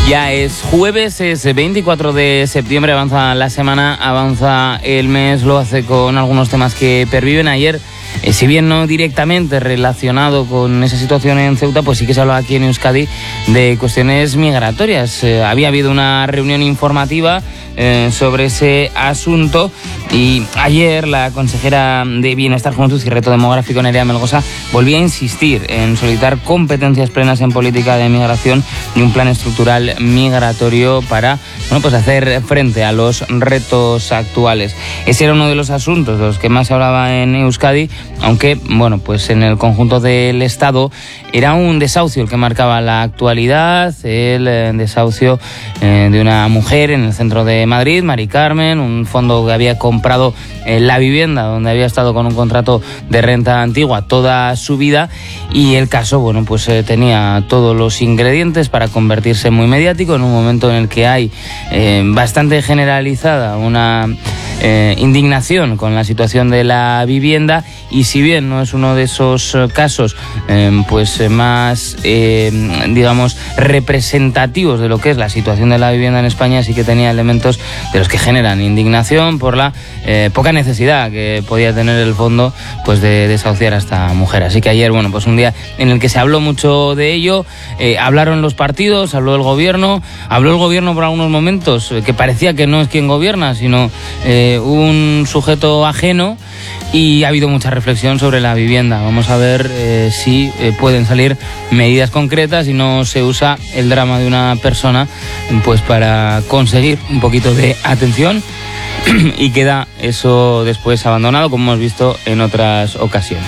Ya es jueves, es 24 de septiembre, avanza la semana, avanza el mes, lo hace con algunos temas que perviven. Ayer, si bien no directamente relacionado con esa situación en Ceuta, pues sí que se hablaba aquí en Euskadi de cuestiones migratorias. Había habido una reunión informativa sobre ese asunto y ayer la consejera de Bienestar, Juventud y Reto Demográfico, Nerea Melgosa, volvía a insistir en solicitar competencias plenas en política de migración y un plan estructural migratorio para pues hacer frente a los retos actuales. Ese era uno de los asuntos de los que más se hablaba en Euskadi, aunque pues en el conjunto del Estado era un desahucio el que marcaba la actualidad, el desahucio de una mujer en el centro de Madrid, Mari Carmen, un fondo que había comprado la vivienda donde había estado con un contrato de renta antigua toda su vida, y el caso tenía todos los ingredientes para convertirse muy mediático en un momento en el que hay bastante generalizada una indignación con la situación de la vivienda, y si bien no es uno de esos casos más representativos de lo que es la situación de la vivienda en España, sí que tenía elementos de los que generan indignación por la poca necesidad que podía tener el fondo de desahuciar a esta mujer. Así que ayer un día en el que se habló mucho de ello. Hablaron los partidos, habló el gobierno por algunos momentos que parecía que no es quien gobierna, sino un sujeto ajeno, y ha habido mucha reflexión sobre la vivienda. Vamos a ver si pueden salir medidas concretas y no se usa el drama de una persona para conseguir un poquito de atención y queda eso después abandonado, como hemos visto en otras ocasiones.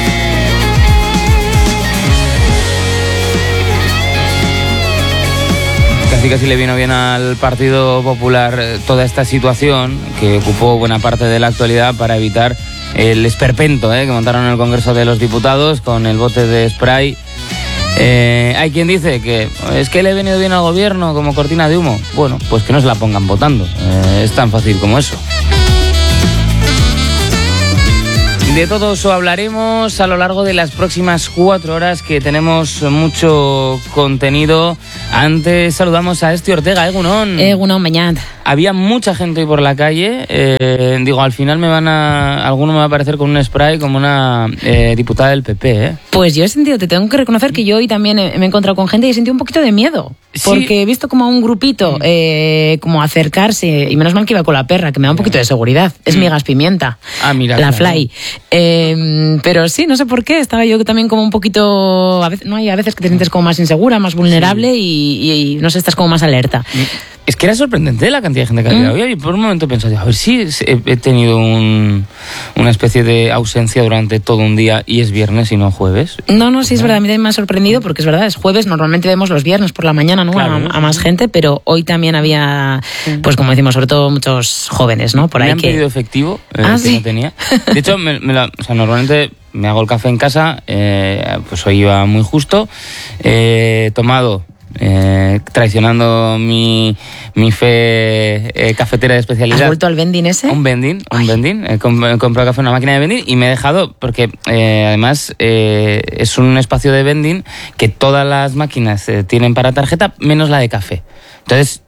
Casi le vino bien al Partido Popular toda esta situación que ocupó buena parte de la actualidad para evitar el esperpento que montaron en el Congreso de los Diputados con el bote de spray. Hay quien dice que es que le ha venido bien al gobierno como cortina de humo. Bueno, pues que no se la pongan votando. Es tan fácil como eso. De todo eso hablaremos a lo largo de las próximas 4 horas, que tenemos mucho contenido. Antes saludamos a Esti Ortega. Egunon. Egunon, mañana. Había mucha gente hoy por la calle. Al final alguno me va a aparecer con un spray como una diputada del PP. Pues yo te tengo que reconocer que yo hoy también me he encontrado con gente y he sentido un poquito de miedo. Sí. Porque he visto como a un grupito como acercarse, y menos mal que iba con la perra, que me da un poquito de seguridad. Es mi gas pimienta. Ah, mira. La Fly. Pero sí, no sé por qué. Estaba yo también como un poquito... a veces que te sientes como más insegura, más vulnerable, y no sé, estás como más alerta. Es que era sorprendente la cantidad de gente que había hoy, y por un momento he pensado, a ver si he tenido una especie de ausencia durante todo un día y es viernes y no jueves. No, sí es verdad, a mí me ha sorprendido porque es verdad, es jueves, normalmente vemos los viernes por la mañana, ¿no? Claro. A más gente, pero hoy también había, como decimos, sobre todo muchos jóvenes, ¿no? Por ahí me han pedido efectivo, que ¿sí? no tenía. De hecho, normalmente me hago el café en casa, hoy iba muy justo, tomado... traicionando mi fe cafetera de especialidad. ¿Has vuelto al vending ese? Un vending. He comprado café en una máquina de vending y me he dejado, porque además es un espacio de vending que todas las máquinas tienen para tarjeta menos la de café. Entonces,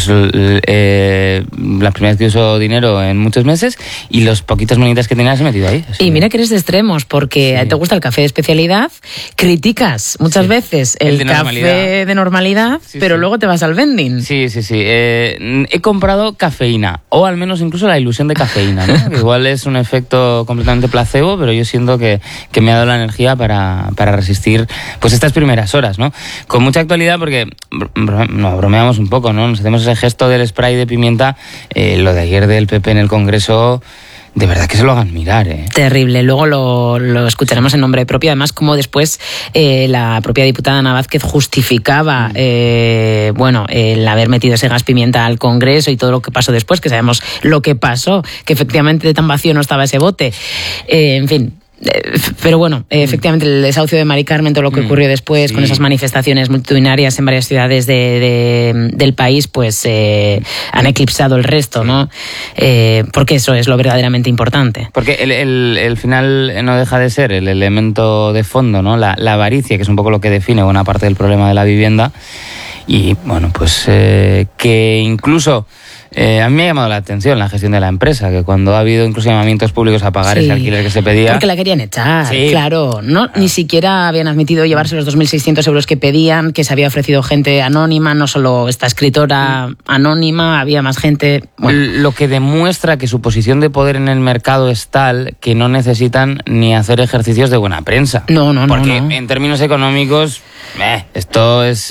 la primera vez que uso dinero en muchos meses, y los poquitas monitas que tenía las he metido ahí. Y mira que eres de extremos, porque te gusta el café de especialidad, criticas muchas veces el café de normalidad, pero luego te vas al vending. Sí. He comprado cafeína, o al menos incluso la ilusión de cafeína, ¿no? Que igual es un efecto completamente placebo, pero yo siento que me ha dado la energía para resistir estas primeras horas, ¿no? Con mucha actualidad, porque bromeamos un poco, ¿no? Hacemos ese gesto del spray de pimienta, lo de ayer del PP en el Congreso, de verdad que se lo hagan mirar. Terrible. Luego lo escucharemos en nombre propio. Además, como después la propia diputada Ana Vázquez justificaba el haber metido ese gas pimienta al Congreso y todo lo que pasó después, que sabemos lo que pasó, que efectivamente tan vacío no estaba ese bote. En fin... Pero efectivamente el desahucio de Mari Carmen, todo lo que ocurrió después con esas manifestaciones multitudinarias en varias ciudades del país, han eclipsado el resto, ¿no? Porque eso es lo verdaderamente importante. Porque el final no deja de ser el elemento de fondo, ¿no? La avaricia, que es un poco lo que define buena parte del problema de la vivienda. Y bueno, pues que incluso a mí me ha llamado la atención la gestión de la empresa, que cuando ha habido incluso llamamientos públicos a pagar ese alquiler que se pedía... Porque la querían echar, sí, claro. Ni siquiera habían admitido llevarse los 2.600 euros que pedían, que se había ofrecido gente anónima, no solo esta escritora anónima, había más gente... Bueno. Lo que demuestra que su posición de poder en el mercado es tal que no necesitan ni hacer ejercicios de buena prensa. No. Porque en términos económicos, esto es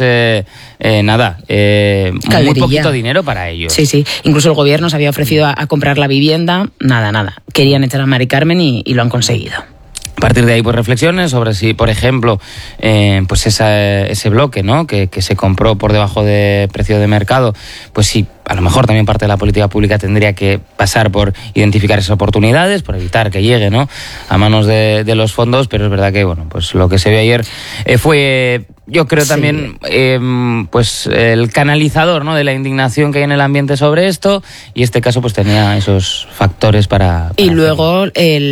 muy poquito dinero para ellos. Sí. Incluso el gobierno se había ofrecido a comprar la vivienda. Nada. Querían echar a Mari Carmen y lo han conseguido. A partir de ahí, pues reflexiones sobre si, por ejemplo, pues ese bloque, ¿no? que se compró por debajo de precio de mercado, pues sí, a lo mejor también parte de la política pública tendría que pasar por identificar esas oportunidades, por evitar que llegue, ¿no?, a manos de los fondos, pero es verdad que, bueno, pues lo que se vio ayer fue, yo creo, también pues el canalizador, ¿no?, de la indignación que hay en el ambiente sobre esto, y este caso pues tenía esos factores para y luego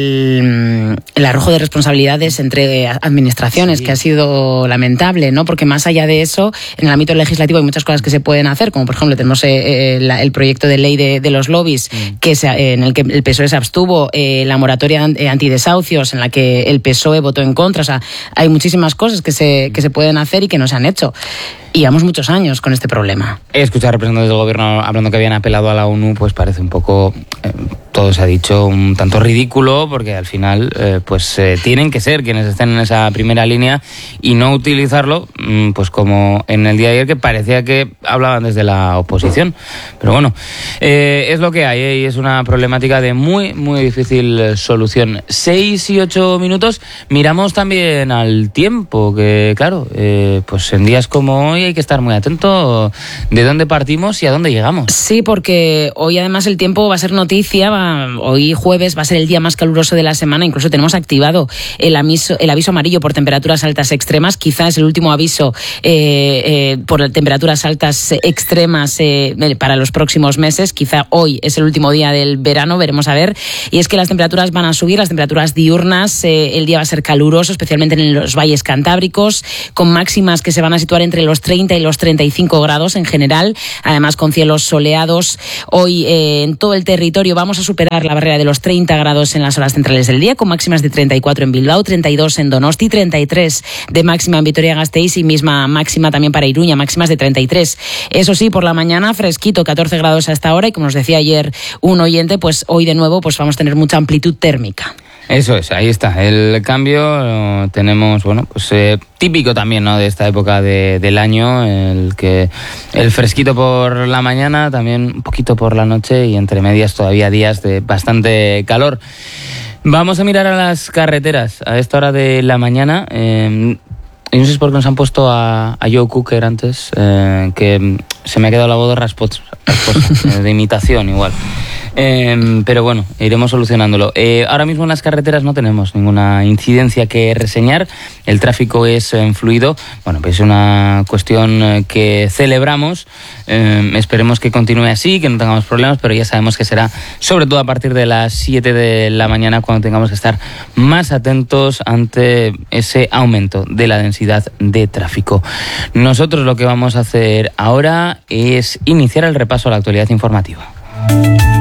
el arrojo de responsabilidades entre administraciones, que ha sido lamentable, ¿no?, porque más allá de eso, en el ámbito legislativo hay muchas cosas que se pueden hacer, como por ejemplo tenemos el proyecto de ley de los lobbies, en el que el PSOE se abstuvo, la moratoria antidesahucios en la que el PSOE votó en contra. O sea, hay muchísimas cosas que se pueden hacer y que no se han hecho. Y llevamos muchos años con este problema. He escuchado a representantes del gobierno hablando que habían apelado a la ONU, pues parece un poco, todo se ha dicho, un tanto ridículo, porque al final tienen que ser quienes estén en esa primera línea y no utilizarlo, pues como en el día de ayer, que parecía que hablaban desde la oposición. Pero bueno, es lo que hay, y es una problemática de muy, muy difícil solución. 6 y 8 minutos, miramos también al tiempo, que claro, pues en días como hoy hay que estar muy atento de dónde partimos y a dónde llegamos. Sí, porque hoy además el tiempo va a ser noticia. Hoy jueves va a ser el día más caluroso de la semana. Incluso tenemos activado el aviso amarillo por temperaturas altas extremas. Quizás el último aviso por temperaturas altas extremas para los próximos meses. Quizá hoy es el último día del verano, veremos a ver. Y es que las temperaturas van a subir, las temperaturas diurnas. El día va a ser caluroso, especialmente en los valles cantábricos, con máximas que se van a situar entre los 30 y los 35 grados en general, además con cielos soleados. Hoy en todo el territorio vamos a superar la barrera de los 30 grados en las horas centrales del día, con máximas de 34 en Bilbao, 32 en Donosti, 33 de máxima en Vitoria-Gasteiz y misma máxima también para Iruña, máximas de 33. Eso sí, por la mañana fresquito, 14 grados a esta hora, y como nos decía ayer un oyente, pues hoy de nuevo pues vamos a tener mucha amplitud térmica. Eso es, ahí está, el cambio tenemos, bueno, pues típico también, ¿no?, de esta época del año, el fresquito por la mañana, también un poquito por la noche, y entre medias todavía días de bastante calor. Vamos a mirar a las carreteras a esta hora de la mañana. Y no sé si es porque nos han puesto a Joe Cooker antes, que se me ha quedado la voz rasposa, de imitación igual. Pero bueno, iremos solucionándolo. Ahora mismo en las carreteras no tenemos ninguna incidencia que reseñar. El tráfico es fluido. Bueno, pues es una cuestión que celebramos. Esperemos que continúe así, que no tengamos problemas, pero ya sabemos que será sobre todo a partir de las 7 de la mañana cuando tengamos que estar más atentos ante ese aumento de la densidad de tráfico. Nosotros lo que vamos a hacer ahora es iniciar el repaso a la actualidad informativa.